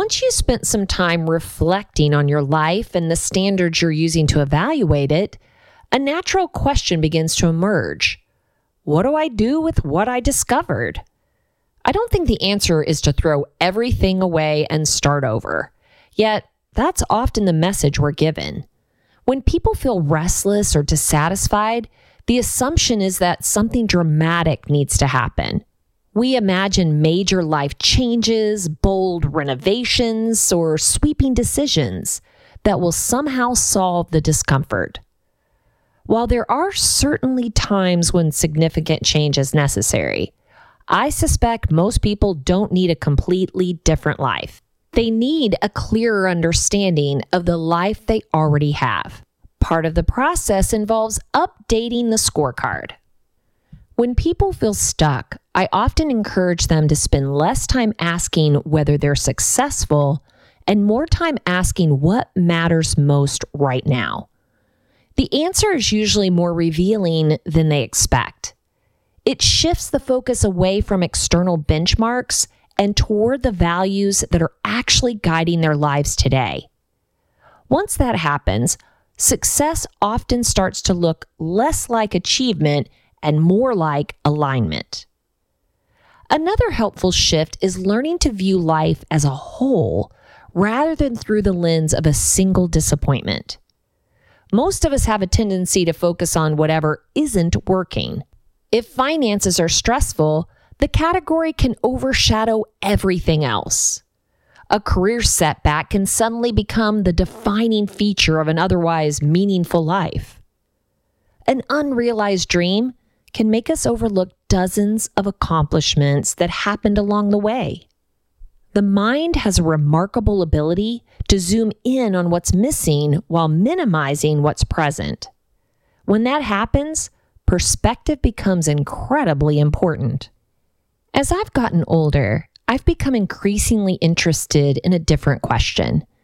Once you spent some time reflecting on your life and the standards you're using to evaluate it, a natural question begins to emerge. What do I do with what I discovered? I don't think the answer is to throw everything away and start over. Yet, that's often the message we're given. When people feel restless or dissatisfied, the assumption is that something dramatic needs to happen. We imagine major life changes, bold renovations, or sweeping decisions that will somehow solve the discomfort. While there are certainly times when significant change is necessary, I suspect most people don't need a completely different life. They need a clearer understanding of the life they already have. Part of the process involves updating the scorecard. When people feel stuck, I often encourage them to spend less time asking whether they're successful and more time asking what matters most right now. The answer is usually more revealing than they expect. It shifts the focus away from external benchmarks and toward the values that are actually guiding their lives today. Once that happens, success often starts to look less like achievement and more like alignment. Another helpful shift is learning to view life as a whole rather than through the lens of a single disappointment. Most of us have a tendency to focus on whatever isn't working. If finances are stressful, the category can overshadow everything else. A career setback can suddenly become the defining feature of an otherwise meaningful life. An unrealized dream can make us overlook dozens of accomplishments that happened along the way. The mind has a remarkable ability to zoom in on what's missing while minimizing what's present. When that happens, perspective becomes incredibly important. As I've gotten older, I've become increasingly interested in a different question.